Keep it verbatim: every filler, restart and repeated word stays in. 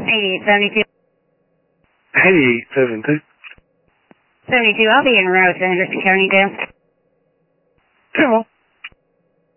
eighty-eight seventy-two. eighty-eight seventy-two. seventy-two, I'll be in route to Henderson County, Dale. Come on.